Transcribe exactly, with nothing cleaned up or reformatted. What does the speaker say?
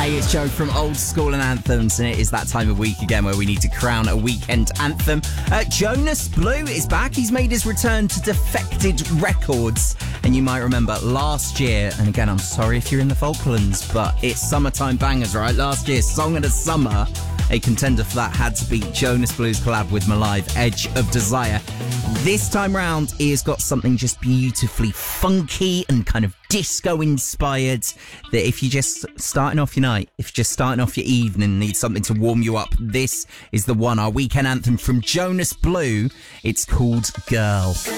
Hey, it's Joe from Old School and Anthems, and it is that time of week again where we need to crown a weekend anthem. Uh, Jonas Blue is back. He's made his return to Defected Records, and you might remember last year, and again, I'm sorry if you're in the Falklands, but it's summertime bangers, right? Last year, Song of the Summer, a contender for that had to be Jonas Blue's collab with Malive, Edge of Desire. This time round, he has got something just beautifully funky and kind of disco-inspired, that if you're just starting off your night, if you're just starting off your evening, need something to warm you up, this is the one, our weekend anthem from Jonas Blue. It's called Girl.